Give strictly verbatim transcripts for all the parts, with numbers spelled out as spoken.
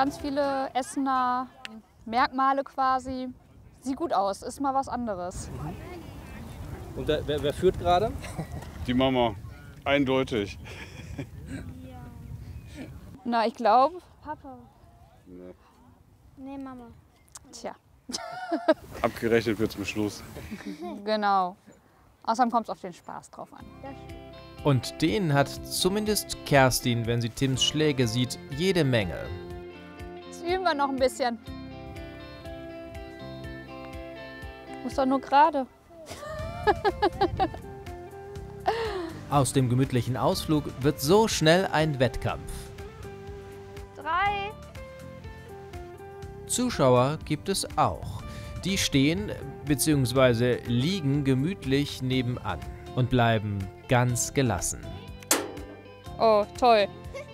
ganz viele Essener Merkmale quasi. Sieht gut aus, ist mal was anderes. Und wer, wer, wer führt gerade? Die Mama, eindeutig. Na, ich glaube. Papa. Nee. Nee, Mama. Tja. Abgerechnet wird zum Schluss. Genau. Außerdem kommt es auf den Spaß drauf an. Und den hat zumindest Kerstin, wenn sie Tims Schläge sieht, jede Menge. Jetzt üben wir noch ein bisschen. Muss doch nur gerade. Aus dem gemütlichen Ausflug wird so schnell ein Wettkampf. Drei. Zuschauer gibt es auch. Die stehen bzw. liegen gemütlich nebenan und bleiben ganz gelassen. Oh, toll.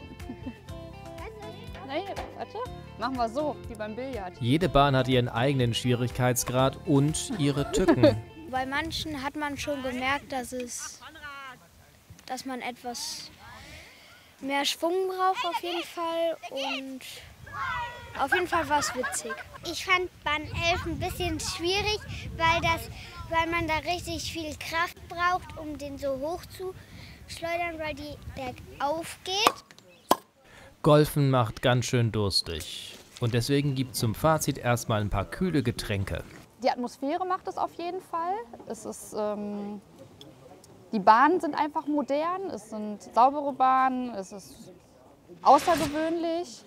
Nein, warte. Machen wir so, wie beim Billard. Jede Bahn hat ihren eigenen Schwierigkeitsgrad und ihre Tücken. Bei manchen hat man schon gemerkt, dass es, dass man etwas mehr Schwung braucht auf jeden Fall und auf jeden Fall war es witzig. Ich fand Bahn elf ein bisschen schwierig, weil, das, weil man da richtig viel Kraft braucht, um den so hoch zu schleudern, weil die bergauf geht. Golfen macht ganz schön durstig. Und deswegen gibt es zum Fazit erstmal ein paar kühle Getränke. Die Atmosphäre macht es auf jeden Fall. Es ist, ähm, die Bahnen sind einfach modern, es sind saubere Bahnen, es ist außergewöhnlich.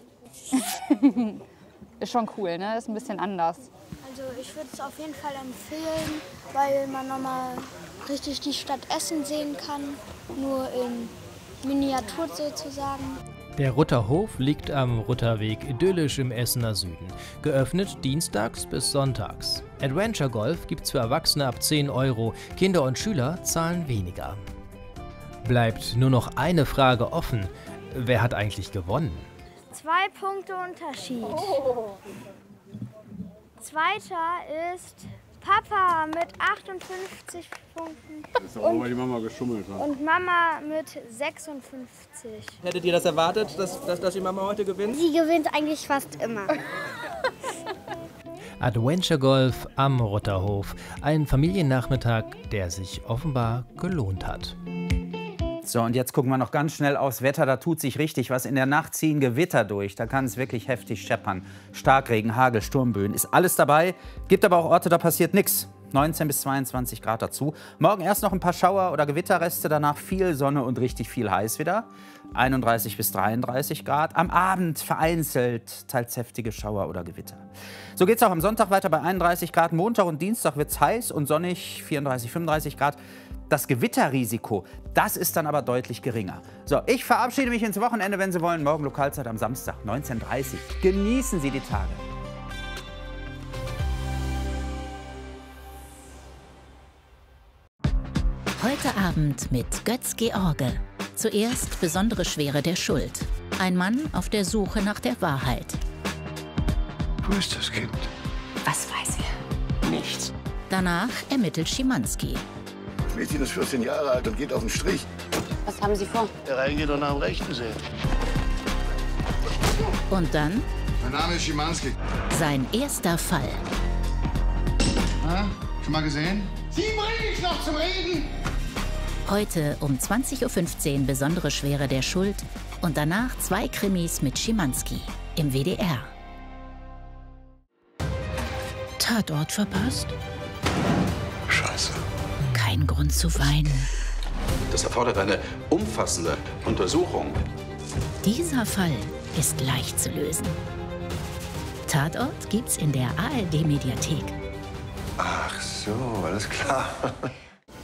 Ist schon cool, ne? Ist ein bisschen anders. Also ich würde es auf jeden Fall empfehlen, weil man nochmal richtig die Stadt Essen sehen kann, nur in Miniatur sozusagen. Der Rutterhof liegt am Rutterweg idyllisch im Essener Süden. Geöffnet dienstags bis sonntags. Adventure Golf gibt's für Erwachsene ab zehn Euro. Kinder und Schüler zahlen weniger. Bleibt nur noch eine Frage offen. Wer hat eigentlich gewonnen? Zwei Punkte Unterschied. Oh. Zweiter ist Papa mit achtundfünfzig Punkten. Das ist auch, weil die Mama geschummelt hat. Und Mama mit sechsundfünfzig. Hättet ihr das erwartet, dass, dass, dass die Mama heute gewinnt? Sie gewinnt eigentlich fast immer. Adventure Golf am Rutterhof. Ein Familiennachmittag, der sich offenbar gelohnt hat. So, und jetzt gucken wir noch ganz schnell aufs Wetter. Da tut sich richtig was. In der Nacht ziehen Gewitter durch. Da kann es wirklich heftig scheppern. Starkregen, Hagel, Sturmböen. Ist alles dabei. Gibt aber auch Orte, da passiert nichts. neunzehn bis zweiundzwanzig Grad dazu. Morgen erst noch ein paar Schauer- oder Gewitterreste. Danach viel Sonne und richtig viel heiß wieder. einunddreißig bis dreiunddreißig Grad. Am Abend vereinzelt teils heftige Schauer oder Gewitter. So geht es auch am Sonntag weiter bei einunddreißig Grad. Montag und Dienstag wird es heiß und sonnig. vierunddreißig, fünfunddreißig Grad. Das Gewitterrisiko, das ist dann aber deutlich geringer. So, ich verabschiede mich ins Wochenende, wenn Sie wollen. Morgen Lokalzeit am Samstag, neunzehn Uhr dreißig. Genießen Sie die Tage. Heute Abend mit Götz George. Zuerst besondere Schwere der Schuld. Ein Mann auf der Suche nach der Wahrheit. Wo ist das Kind? Was weiß er? Nichts. Danach ermittelt Schimanski. Das Mädchen ist vierzehn Jahre alt und geht auf den Strich. Was haben Sie vor? Der reingeht und nach dem Rechten sehen. Und dann? Mein Name ist Schimanski. Sein erster Fall. Na, schon mal gesehen? Sie bringen mich noch zum Reden! Heute um zwanzig Uhr fünfzehn besondere Schwere der Schuld und danach zwei Krimis mit Schimanski im W D R. Tatort verpasst? Scheiße. Kein Grund zu weinen. Das erfordert eine umfassende Untersuchung. Dieser Fall ist leicht zu lösen. Tatort gibt's in der A R D-Mediathek. Ach so, alles klar.